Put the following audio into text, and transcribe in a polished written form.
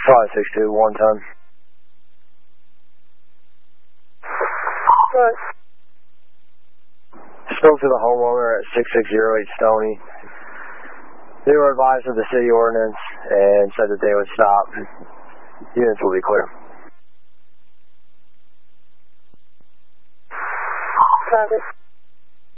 562, 1 ton. Right. Spoke to the homeowner at 6608 Stony. They were advised of the city ordinance and said that they would stop. Units will be clear. Copy.